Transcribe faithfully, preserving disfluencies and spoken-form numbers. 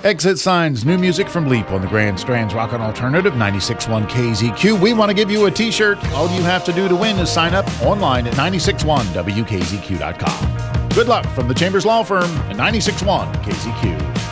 Exit Signs, new music from Bleep on the Grand Strands Rockin' Alternative ninety-six point one K Z Q. We want to give you a t-shirt. All you have to do to win is sign up online at nine six one W K Z Q dot com. Good luck from the Chambers Law Firm and ninety-six point one K Z Q.